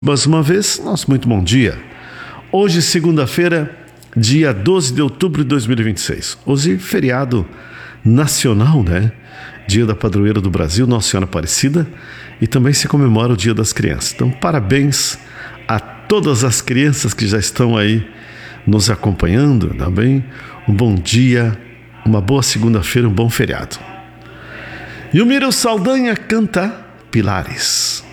Mais uma vez, nosso muito bom dia. Hoje, segunda-feira, dia 12 de outubro de 2026. Hoje, feriado nacional, né? Dia da Padroeira do Brasil, Nossa Senhora Aparecida, e também se comemora o Dia das Crianças. Então, parabéns a todas as crianças que já estão aí nos acompanhando, tá bem? Um bom dia, uma boa segunda-feira, um bom feriado. E o Miro Saldanha canta Pilares.